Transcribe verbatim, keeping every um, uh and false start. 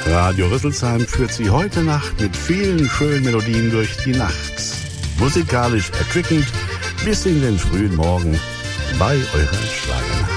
Radio Rüsselsheim führt Sie heute Nacht mit vielen schönen Melodien durch die Nacht. Musikalisch erquickend bis in den frühen Morgen bei eurer Schlager.